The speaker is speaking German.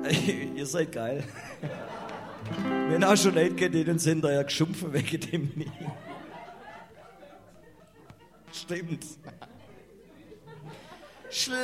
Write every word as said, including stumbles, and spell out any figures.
Ihr seid geil. Wenn auch schon Leute geht, denen sind da ja geschumpfen wegen dem nie. Stimmt. Schl